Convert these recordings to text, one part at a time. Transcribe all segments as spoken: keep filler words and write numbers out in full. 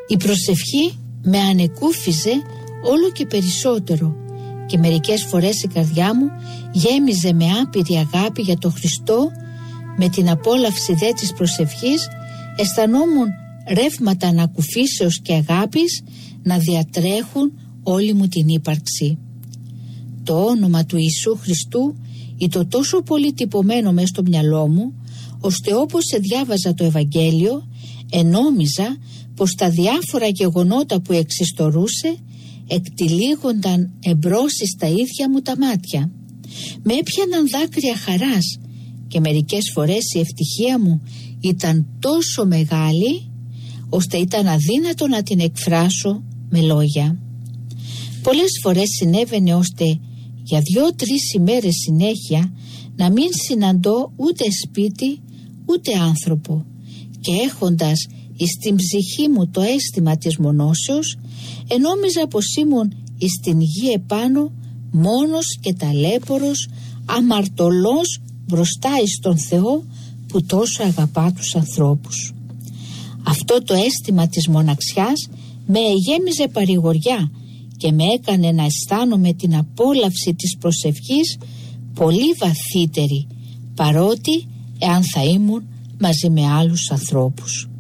Η προσευχή με ανεκούφιζε όλο και περισσότερο και μερικές φορές η καρδιά μου γέμιζε με άπειρη αγάπη για τον Χριστό. Με την απόλαυση δε της προσευχής αισθανόμουν ρεύματα ανακουφίσεως και αγάπης να διατρέχουν όλη μου την ύπαρξη. Το όνομα του Ιησού Χριστού ήταν τόσο πολύ τυπωμένο μέσα στο μυαλό μου, ώστε όπως σε διάβαζα το Ευαγγέλιο ενόμιζα πως τα διάφορα γεγονότα που εξιστορούσε εκτυλίγονταν εμπρός στα ίδια μου τα μάτια. Με έπιαναν δάκρυα χαράς και μερικές φορές η ευτυχία μου ήταν τόσο μεγάλη ώστε ήταν αδύνατο να την εκφράσω με λόγια. Πολλές φορές συνέβαινε ώστε για δυο-τρεις ημέρες συνέχεια να μην συναντώ ούτε σπίτι ούτε άνθρωπο και έχοντας στην ψυχή μου το αίσθημα της μονώσεως ενόμιζα πως ήμουν στην γη επάνω μόνος και ταλέπορος, αμαρτωλός μπροστά εις τον Θεό που τόσο αγαπά τους ανθρώπους. Αυτό το αίσθημα της μοναξιάς με γέμιζε παρηγοριά και με έκανε να αισθάνομαι την απόλαυση της προσευχής πολύ βαθύτερη, παρότι εάν θα ήμουν μαζί με άλλους ανθρώπους.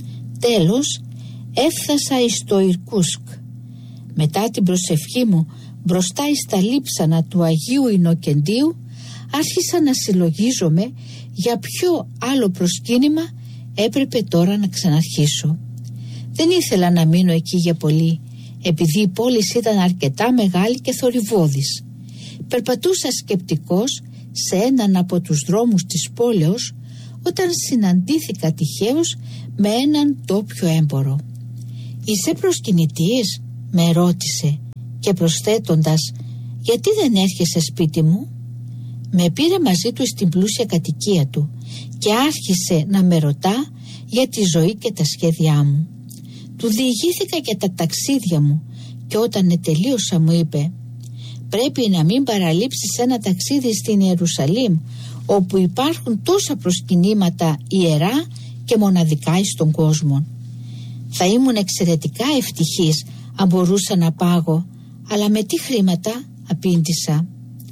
Τέλος έφτασα εις το Ιρκούσκ. Μετά την προσευχή μου μπροστά εις τα λείψανα του Αγίου Ινοκεντίου άρχισα να συλλογίζομαι για ποιο άλλο προσκύνημα έπρεπε τώρα να ξαναρχίσω. Δεν ήθελα να μείνω εκεί για πολύ, επειδή η πόλη ήταν αρκετά μεγάλη και θορυβώδης. Περπατούσα σκεπτικός σε έναν από τους δρόμους της πόλεως όταν συναντήθηκα τυχαίως με έναν τόπιο έμπορο. «Είσαι προσκυνητής?» με ρώτησε και προσθέτοντας «Γιατί δεν έρχεσαι σπίτι μου?» Με πήρε μαζί του στην πλούσια κατοικία του και άρχισε να με ρωτά για τη ζωή και τα σχέδιά μου. Του διηγήθηκα και τα ταξίδια μου και όταν τελείωσα μου είπε «Πρέπει να μην παραλείψεις ένα ταξίδι στην Ιερουσαλήμ, όπου υπάρχουν τόσα προσκυνήματα ιερά και μοναδικά εις τον κόσμο. Θα ήμουν εξαιρετικά ευτυχής αν μπορούσα να πάγω, αλλά με τι χρήματα?» απήντησα.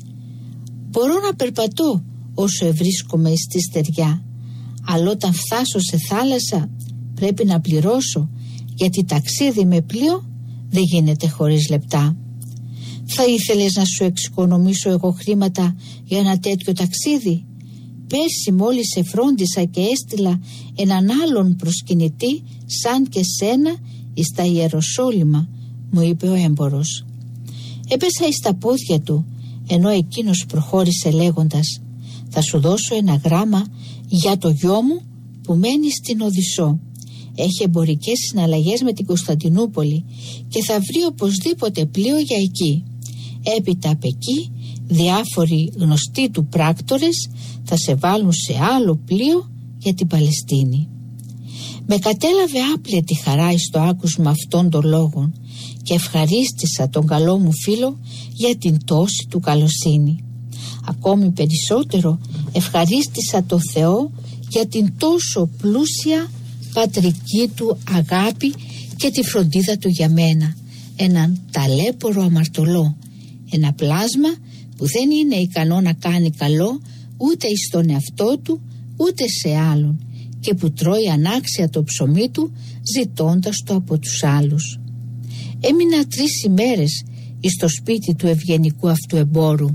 «Μπορώ να περπατώ όσο ευρίσκομαι στη στεριά, αλλά όταν φτάσω σε θάλασσα πρέπει να πληρώσω, γιατί ταξίδι με πλοίο δεν γίνεται χωρίς λεπτά». «Θα ήθελες να σου εξοικονομήσω εγώ χρήματα για ένα τέτοιο ταξίδι? Πέρσι μόλις σε φρόντισα και έστειλα έναν άλλον προσκυνητή σαν και σένα εις τα Ιεροσόλυμα», μου είπε ο έμπορος. Έπεσα εις τα πόδια του, ενώ εκείνος προχώρησε λέγοντας «Θα σου δώσω ένα γράμμα για το γιο μου που μένει στην Οδυσσό. Έχει εμπορικές συναλλαγές με την Κωνσταντινούπολη και θα βρει οπωσδήποτε πλοίο για εκεί. Έπειτα απ' εκεί διάφοροι γνωστοί του πράκτορες θα σε βάλουν σε άλλο πλοίο για την Παλαιστίνη». Με κατέλαβε άπλετη χαρά εις το άκουσμα αυτών των λόγων και ευχαρίστησα τον καλό μου φίλο για την τόση του καλοσύνη. Ακόμη περισσότερο ευχαρίστησα το Θεό για την τόσο πλούσια πατρική του αγάπη και τη φροντίδα του για μένα, έναν ταλέπορο αμαρτωλό, ένα πλάσμα που δεν είναι ικανό να κάνει καλό ούτε εις τον εαυτό του ούτε σε άλλον και που τρώει ανάξια το ψωμί του ζητώντας το από τους άλλους. Έμεινα τρεις ημέρες εις το σπίτι του ευγενικού αυτού εμπόρου.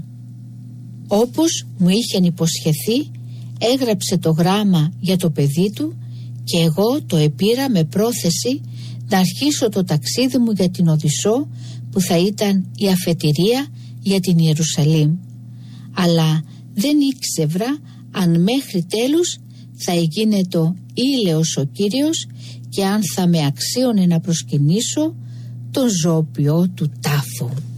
Όπως μου είχεν υποσχεθεί, έγραψε το γράμμα για το παιδί του και εγώ το επήρα με πρόθεση να αρχίσω το ταξίδι μου για την Οδυσσό, που θα ήταν η αφετηρία για την Ιερουσαλήμ. Αλλά δεν ήξευρα αν μέχρι τέλους θα εγίνετο ήλαιος ο Κύριος και αν θα με αξίωνε να προσκυνήσω τον ζώπιο του τάφου.